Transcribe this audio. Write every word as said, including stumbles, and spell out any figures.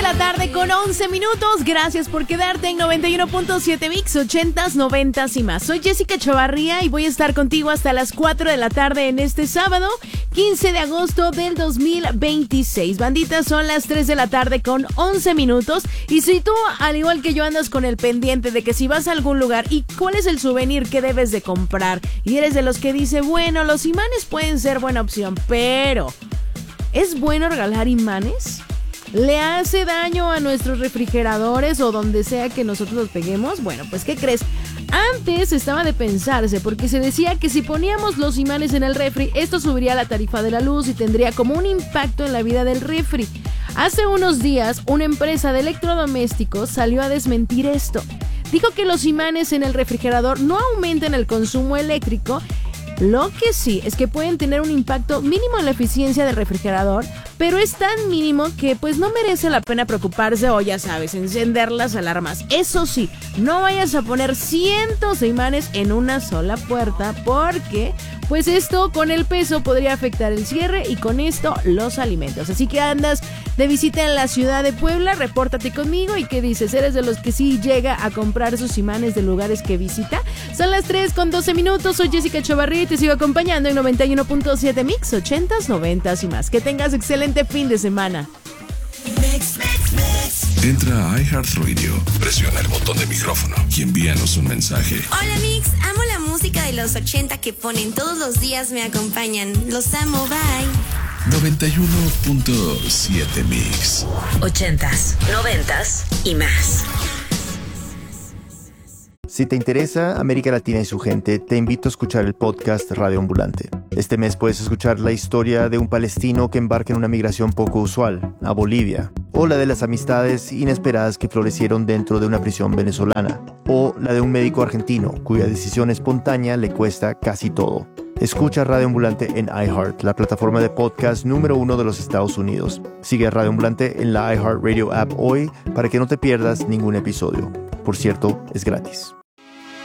la tarde con once minutos. Gracias por quedarte en noventa y uno punto siete Mix, ochentas, noventas y más. Soy Jessica Chavarría y voy a estar contigo hasta las cuatro de la tarde en este sábado, quince de agosto del dos mil veintiséis. Bandita, son las tres de la tarde con once minutos. Y si tú, al igual que yo, andas con el pendiente de que si vas a algún lugar y cuál es el souvenir que debes de comprar, y eres de los que dice, bueno, los imanes pueden ser buena opción, pero ¿es bueno regalar imanes? ¿Le hace daño a nuestros refrigeradores o donde sea que nosotros los peguemos? Bueno, pues ¿qué crees? Antes estaba de pensarse, porque se decía que si poníamos los imanes en el refri, esto subiría la tarifa de la luz y tendría como un impacto en la vida del refri. Hace unos días, una empresa de electrodomésticos salió a desmentir esto. Dijo que los imanes en el refrigerador no aumentan el consumo eléctrico. Lo que sí es que pueden tener un impacto mínimo en la eficiencia del refrigerador, pero es tan mínimo que pues no merece la pena preocuparse o, ya sabes, encender las alarmas. Eso sí, no vayas a poner cientos de imanes en una sola puerta, porque pues esto con el peso podría afectar el cierre y con esto los alimentos. Así que andas de visita en la ciudad de Puebla, repórtate conmigo. ¿Y qué dices? ¿Eres de los que sí llega a comprar sus imanes de lugares que visita? Son las tres con doce minutos, soy Jessica Chavarría y te sigo acompañando en noventa y uno punto siete Mix, ochentas, noventas y más. Que tengas excelente fin de semana. Mix, mix, mix. Entra a iHeartRadio, presiona el botón de micrófono y envíanos un mensaje. Hola Mix, amo la música de los ochenta que ponen todos los días, me acompañan. Los amo, bye. noventa y uno punto siete Mix. Ochentas, noventas y más. Si te interesa América Latina y su gente, te invito a escuchar el podcast Radio Ambulante. Este mes puedes escuchar la historia de un palestino que embarca en una migración poco usual, a Bolivia, o la de las amistades inesperadas que florecieron dentro de una prisión venezolana, o la de un médico argentino cuya decisión espontánea le cuesta casi todo. Escucha Radio Ambulante en iHeart, la plataforma de podcast número uno de los Estados Unidos. Sigue a Radio Ambulante en la iHeartRadio app hoy para que no te pierdas ningún episodio. Por cierto, es gratis.